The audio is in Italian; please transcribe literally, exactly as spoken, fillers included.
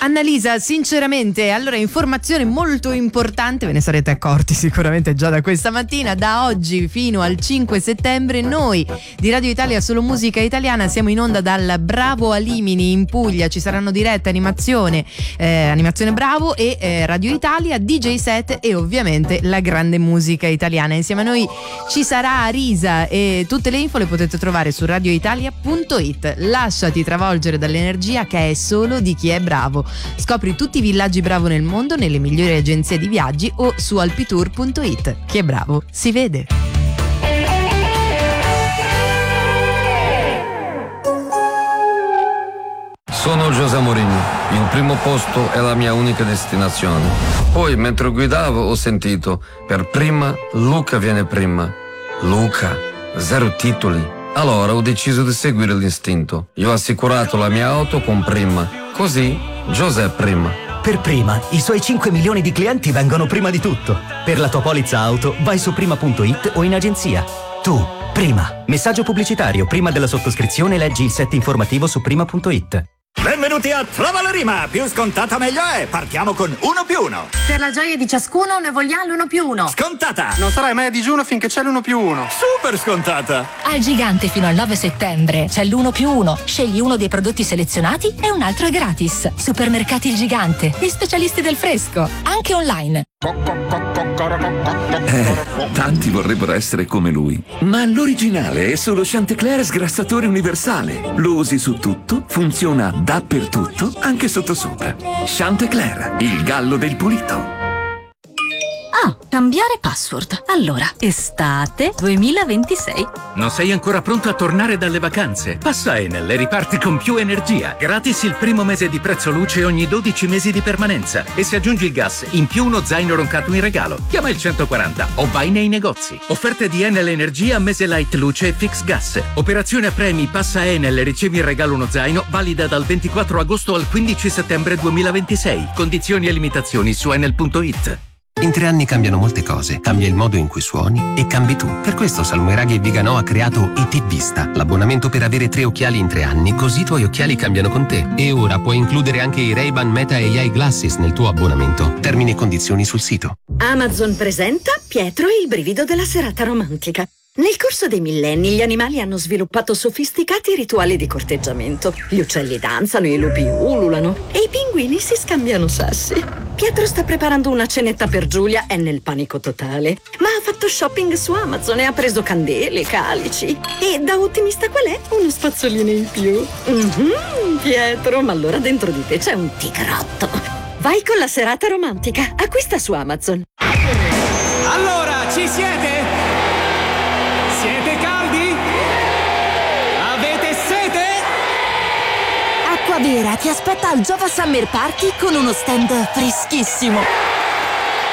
Annalisa, sinceramente, allora informazione molto importante, ve ne sarete accorti sicuramente già da questa mattina. Da oggi fino al cinque settembre noi di Radio Italia Solo Musica Italiana siamo in onda dal Bravo Alimini in Puglia. Ci saranno dirette animazione, eh, animazione Bravo e eh, Radio Italia, D J set e ovviamente la grande musica italiana. Insieme a noi ci sarà Arisa e tutte le info le potete trovare su radioitalia punto it. Lasciati travolgere dall'energia che è solo di chi è bravo. Scopri tutti i villaggi bravo nel mondo nelle migliori agenzie di viaggi o su alpitour punto it. Chi è bravo si vede. Sono José Mourinho, il primo posto è la mia unica destinazione. Poi mentre guidavo ho sentito, per prima Luca viene prima. Luca, zero titoli. Allora ho deciso di seguire l'istinto. Io ho assicurato la mia auto con Prima. Così José prima. Per Prima, i suoi cinque milioni di clienti vengono prima di tutto. Per la tua polizza auto vai su prima punto it o in agenzia. Tu, Prima. Messaggio pubblicitario. Prima della sottoscrizione leggi il set informativo su prima punto it. Benvenuti a Trova la Rima! Più scontata meglio è! Partiamo con uno più uno. Per la gioia di ciascuno ne vogliamo l'uno più uno. Scontata! Non sarai mai a digiuno finché c'è l'uno più uno. Super scontata! Al Gigante fino al nove settembre c'è l'uno più uno. Scegli uno dei prodotti selezionati e un altro è gratis. Supermercati Il Gigante, gli specialisti del fresco, anche online. Eh, tanti vorrebbero essere come lui, ma l'originale è solo Chantecler sgrassatore universale. Lo usi su tutto, funziona dappertutto, anche sottosopra. Chantecler, il gallo del pulito. Ah, cambiare password. Allora, estate duemilaventisei. Non sei ancora pronto a tornare dalle vacanze? Passa Enel e riparti con più energia. Gratis il primo mese di prezzo luce ogni dodici mesi di permanenza. E se aggiungi il gas, in più uno zaino roncato in regalo. Chiama il centoquaranta o vai nei negozi. Offerte di Enel Energia, mese light luce e fix gas. Operazione a premi, passa Enel e ricevi in regalo uno zaino, valida dal ventiquattro agosto al quindici settembre duemilaventisei. Condizioni e limitazioni su enel punto it. In tre anni cambiano molte cose, cambia il modo in cui suoni e cambi tu. Per questo Salmoiraghi e Viganò ha creato I T Vista, l'abbonamento per avere tre occhiali in tre anni, così i tuoi occhiali cambiano con te. E ora puoi includere anche i Ray-Ban Meta A I Glasses nel tuo abbonamento. Termini e condizioni sul sito. Amazon presenta Pietro e il brivido della serata romantica. Nel corso dei millenni gli animali hanno sviluppato sofisticati rituali di corteggiamento. Gli uccelli danzano, i lupi ululano e i pinguini si scambiano sassi. Pietro sta preparando una cenetta per Giulia, è nel panico totale. Ma ha fatto shopping su Amazon e ha preso candele, calici. E da ottimista qual è? Uno spazzolino in più. Mm-hmm, Pietro, ma allora dentro di te c'è un tigrotto. Vai con la serata romantica. Acquista su Amazon. Allora, ci siete? Siete caldi? Avete sete? Acqua Vera ti aspetta al Jova Summer Party con uno stand freschissimo.